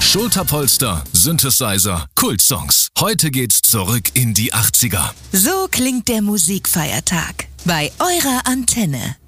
Schulterpolster, Synthesizer, Kultsongs. Heute geht's zurück in die 80er. So klingt der Musikfeiertag bei eurer Antenne.